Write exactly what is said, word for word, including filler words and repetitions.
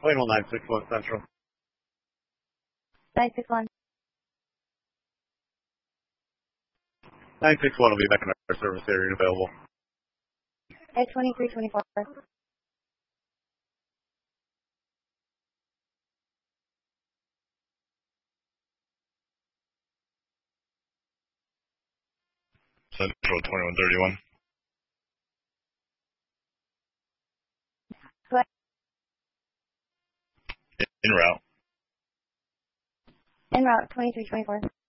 Plane nine six one Central. nine six one. nine six one will be back in our service area and available. At twenty-three twenty-four. Central twenty-one thirty-one. What? En route. En route twenty-three twenty-four.